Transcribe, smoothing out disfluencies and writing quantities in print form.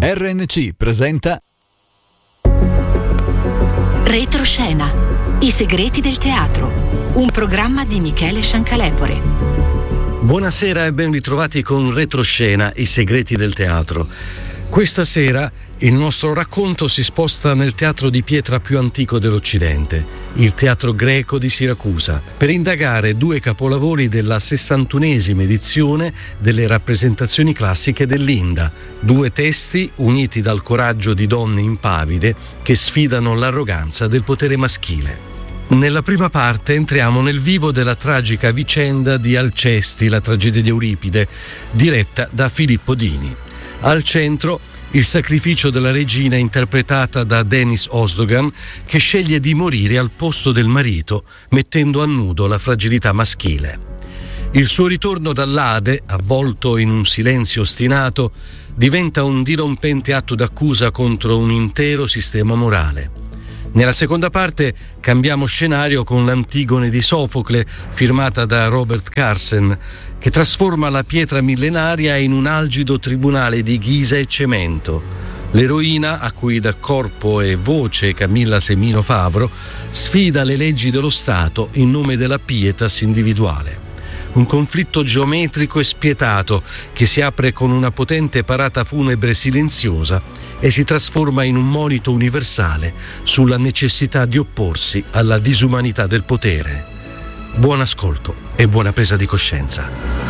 RNC presenta Retroscena, i segreti del teatro, un programma di Michele Sciancalepore. Buonasera e ben ritrovati con Retroscena, i segreti del teatro. Questa sera il nostro racconto si sposta nel teatro di pietra più antico dell'Occidente, il Teatro Greco di Siracusa, per indagare due capolavori della 61esima edizione delle rappresentazioni classiche dell'Inda, due testi uniti dal coraggio di donne impavide che sfidano l'arroganza del potere maschile. Nella prima parte entriamo nel vivo della tragica vicenda di Alcesti, la tragedia di Euripide, diretta da Filippo Dini. Al centro il sacrificio della regina interpretata da Denis Ozdogan, che sceglie di morire al posto del marito, mettendo a nudo la fragilità maschile. Il suo ritorno dall'Ade, avvolto in un silenzio ostinato, diventa un dirompente atto d'accusa contro un intero sistema morale. Nella seconda parte cambiamo scenario con l'Antigone di Sofocle, firmata da Robert Carsen, che trasforma la pietra millenaria in un algido tribunale di ghisa e cemento. L'eroina, a cui dà corpo e voce Camilla Semino Favro, sfida le leggi dello Stato in nome della pietas individuale. Un conflitto geometrico e spietato che si apre con una potente parata funebre silenziosa e si trasforma in un monito universale sulla necessità di opporsi alla disumanità del potere. Buon ascolto e buona presa di coscienza.